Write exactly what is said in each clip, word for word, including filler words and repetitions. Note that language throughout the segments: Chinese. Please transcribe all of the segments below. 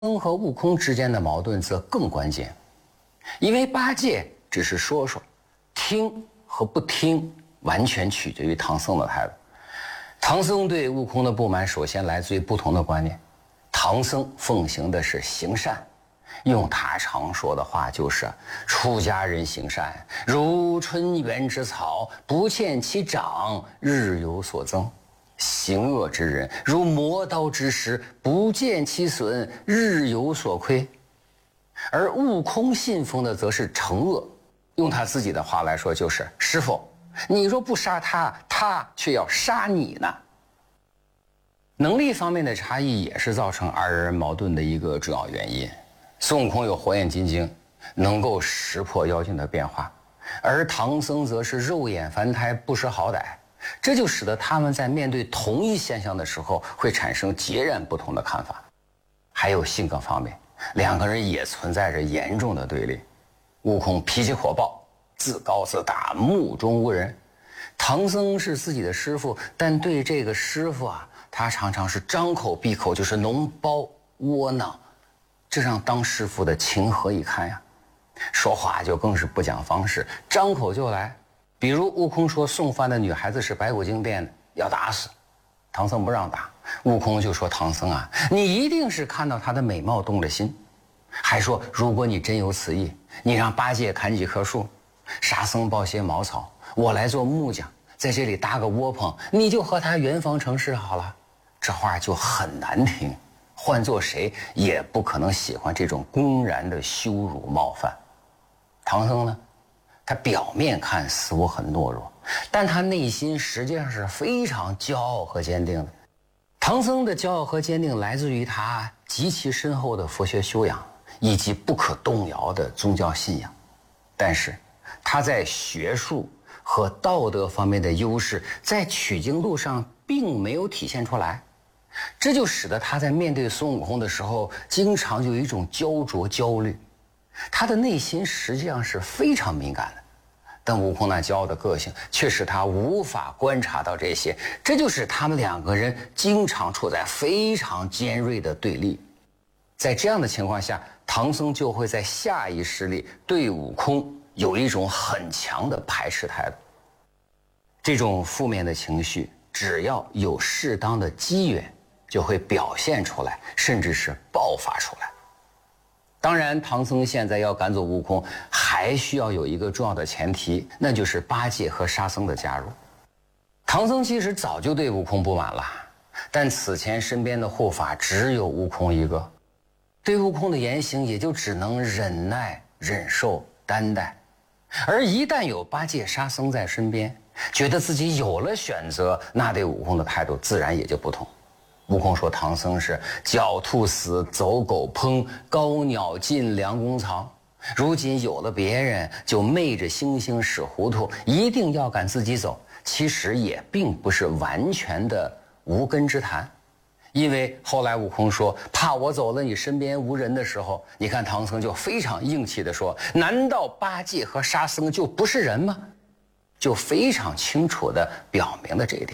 僧和悟空之间的矛盾则更关键，因为八戒只是说说，听和不听完全取决于唐僧的态度。唐僧对悟空的不满首先来自于不同的观念。唐僧奉行的是行善，用他常说的话就是出家人行善如春园之草，不见其长，日有所增；行恶之人如磨刀之石，不见其损，日有所亏。而悟空信奉的则是惩恶，用他自己的话来说就是师父，你若不杀他，他却要杀你呢。能力方面的差异也是造成二人矛盾的一个主要原因。孙悟空有火眼金睛，能够识破妖精的变化，而唐僧则是肉眼凡胎，不识好歹，这就使得他们在面对同一现象的时候会产生截然不同的看法。还有性格方面，两个人也存在着严重的对立。悟空脾气火爆，自高自大，目中无人。唐僧是自己的师傅，但对这个师傅啊，他常常是张口闭口就是脓包窝囊，这让当师傅的情何以堪呀？说话就更是不讲方式，张口就来。比如悟空说送饭的女孩子是白骨精变的，要打死。唐僧不让打，悟空就说唐僧啊，你一定是看到她的美貌动了心。还说如果你真有此意，你让八戒砍几棵树，沙僧抱些茅草，我来做木匠，在这里搭个窝棚，你就和他圆房成事好了。这话就很难听，换做谁也不可能喜欢这种公然的羞辱冒犯。唐僧呢，他表面看似乎很懦弱，但他内心实际上是非常骄傲和坚定的。唐僧的骄傲和坚定来自于他极其深厚的佛学修养以及不可动摇的宗教信仰，但是他在学术和道德方面的优势在取经路上并没有体现出来，这就使得他在面对孙悟空的时候经常有一种焦灼焦虑。他的内心实际上是非常敏感的，但悟空那骄傲的个性却使他无法观察到这些，这就使他们两个人经常处在非常尖锐的对立。在这样的情况下，唐僧就会在下意识里对悟空有一种很强的排斥态度。这种负面的情绪只要有适当的机缘就会表现出来，甚至是爆发出来。当然唐僧现在要赶走悟空还需要有一个重要的前提，那就是八戒和沙僧的加入。唐僧其实早就对悟空不满了，但此前身边的护法只有悟空一个，对悟空的言行也就只能忍耐忍受担待。而一旦有八戒沙僧在身边，觉得自己有了选择，那对悟空的态度自然也就不同。悟空说唐僧是狡兔死，走狗烹，高鸟尽，良弓藏。如今有了别人，就昧着猩猩使糊涂，一定要赶自己走。其实也并不是完全的无根之谈，因为后来悟空说怕我走了你身边无人的时候，你看唐僧就非常硬气地说，难道八戒和沙僧就不是人吗？就非常清楚地表明了这一点。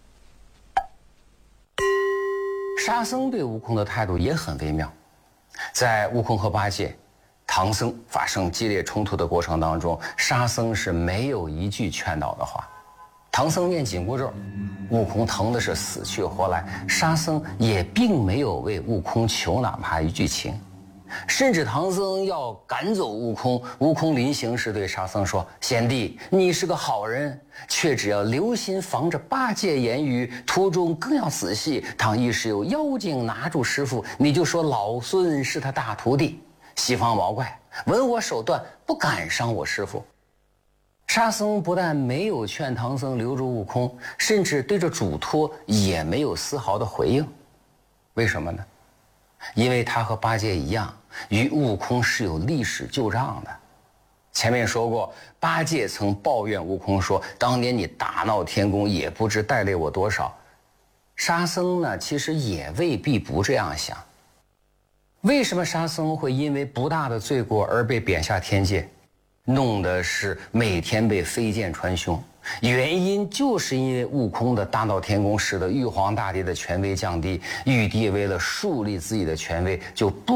沙僧对悟空的态度也很微妙，在悟空和八戒、唐僧发生激烈冲突的过程当中，沙僧是没有一句劝导的话。唐僧念紧箍咒，悟空疼的是死去活来，沙僧也并没有为悟空求哪怕一句情。甚至唐僧要赶走悟空，悟空临行时对沙僧说，贤弟，你是个好人，却只要留心防着八戒言语，途中更要仔细，倘一时有妖精拿住师父，你就说老孙是他大徒弟，西方毛怪闻我手段，不敢伤我师父。沙僧不但没有劝唐僧留住悟空，甚至对着嘱托也没有丝毫的回应。为什么呢？因为他和八戒一样，与悟空是有历史旧账的。前面说过，八戒曾抱怨悟空说，当年你大闹天宫，也不知带累我多少。沙僧呢，其实也未必不这样想。为什么沙僧会因为不大的罪过而被贬下天界，弄得是每天被飞剑穿胸， 原因就是因为悟空的大闹天宫，使得玉皇大帝的权威降低，玉帝为了树立自己的权威，就不